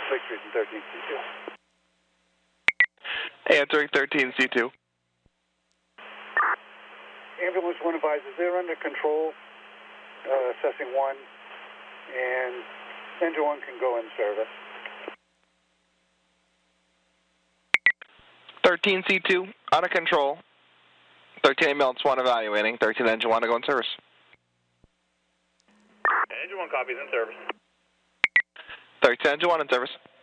Victory from 13C2. Answering 13C2. Ambulance 1 advises they're under control, assessing 1, and engine 1 can go in service. 13C2, under control. 13 ambulance 1 evaluating. 13 engine 1 to go in service. Engine 1 copies in service. 13 engine 1 in service.